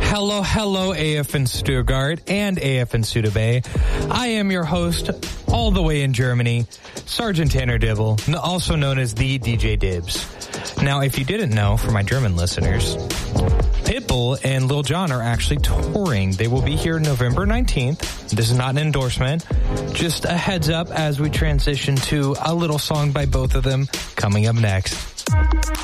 Hello, AF in Stuttgart and AF in Südebay. I am your host, all the way in Germany, Sergeant Tanner Dibble, also known as the DJ Dibs. Now, if you didn't know, for my German listeners, Pitbull and Lil Jon are actually touring. They will be here November 19th. This is not an endorsement, just a heads up as we transition to a little song by both of them coming up next.